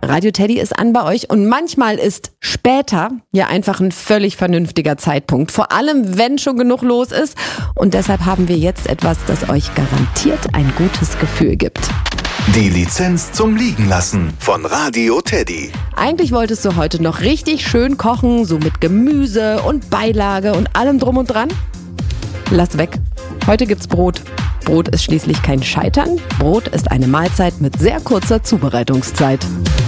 Radio Teddy ist an bei euch und manchmal ist später ja einfach ein völlig vernünftiger Zeitpunkt. Vor allem, wenn schon genug los ist. Und deshalb haben wir jetzt etwas, das euch garantiert ein gutes Gefühl gibt. Die Lizenz zum Liegenlassen von Radio Teddy. Eigentlich wolltest du heute noch richtig schön kochen, so mit Gemüse und Beilage und allem drum und dran? Lass weg. Heute gibt's Brot. Brot ist schließlich kein Scheitern. Brot ist eine Mahlzeit mit sehr kurzer Zubereitungszeit.